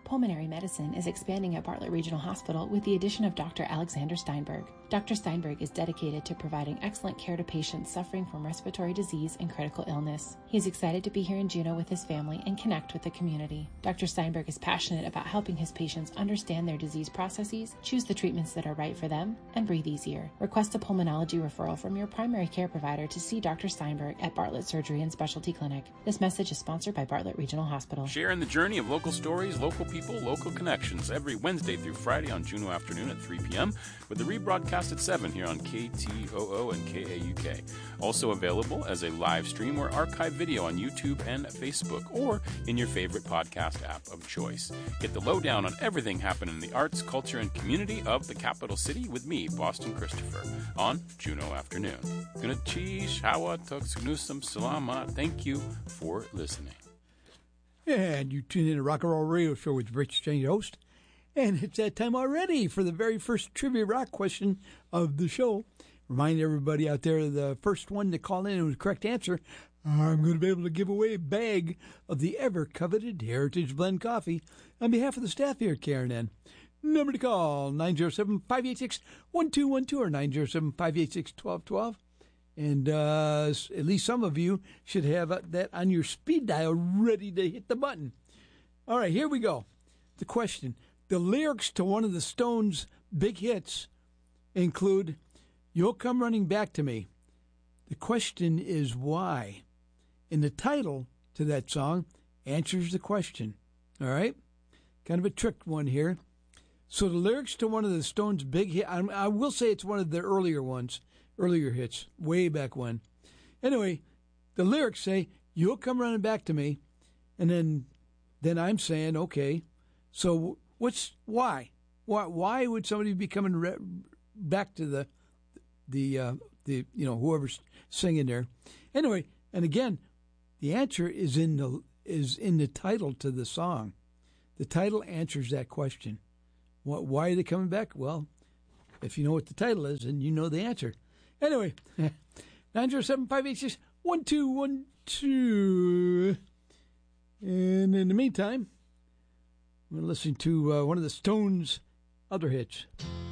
Pulmonary medicine is expanding at Bartlett Regional Hospital with the addition of Dr. Alexander Steinberg. Dr. Steinberg is dedicated to providing excellent care to patients suffering from respiratory disease and critical illness. He is excited to be here in Juneau with his family and connect with the community. Dr. Steinberg is passionate about helping his patients understand their disease processes, choose the treatments that are right for them, and breathe easier. Request a pulmonology referral from your primary care provider to see Dr. Steinberg at Bartlett Surgery and Specialty Clinic. This message is sponsored by Bartlett Regional Hospital. Sharing the journey of local stories, local people, local connections every Wednesday through Friday on Juneau Afternoon at 3 p.m. with the rebroadcast at 7 here on KTOO and KAUK. Also available as a live stream or archive video on YouTube and Facebook or in your favorite podcast app of choice. Get the lowdown on everything happening in the arts, culture, and community of the capital city with me, Boston Christopher, on Juneau Afternoon. Guna cheese, hawa, tuksnusam, salama. Thank you for listening. And you tune in to Rock and Roll Radio Show with Rich Jane, host. And it's that time already for the very first Trivia Rock question of the show. Remind everybody out there, the first one to call in with the correct answer, I'm going to be able to give away a bag of the ever-coveted Heritage Blend coffee on behalf of the staff here at KRNN. Number to call, 907-586-1212 or 907-586-1212. And at least some of you should have that on your speed dial ready to hit the button. All right, here we go. The question. The lyrics to one of the Stones' big hits include, You'll Come Running Back to Me. The question is why? And the title to that song answers the question. All right? Kind of a trick one here. So the lyrics to one of the Stones' big hits, I will say it's one of the earlier hits, way back when. Anyway, the lyrics say, You'll come running back to me. And then I'm saying, okay, so why? Why would somebody be coming back to the whoever's singing there? Anyway, and again, the answer is in the title to the song. The title answers that question. Why are they coming back? Well, if you know what the title is, then you know the answer. Anyway, 907-586-1212. And in the meantime, we're listening to one of the Stones' other hits.